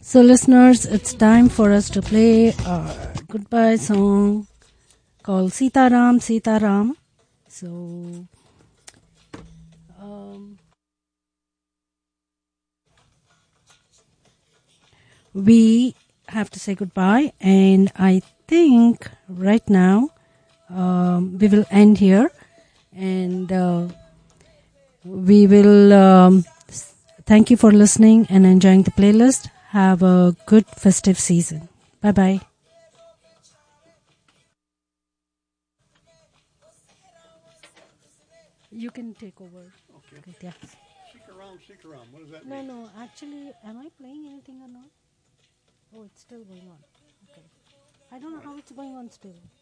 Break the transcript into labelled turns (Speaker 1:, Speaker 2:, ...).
Speaker 1: So, listeners, it's time for us to play our goodbye song called Sitaram, Sitaram. So, we have to say goodbye, and I think right now we will end here, and we will thank you for listening and enjoying the playlist. Have a good festive season. Bye bye. You can take over.
Speaker 2: Okay.
Speaker 1: Yeah.
Speaker 2: Sikaram. What does that
Speaker 1: No,
Speaker 2: mean?
Speaker 1: no. Actually, am I playing anything or not? Oh, it's still going on. Okay. I don't know how it's going on still.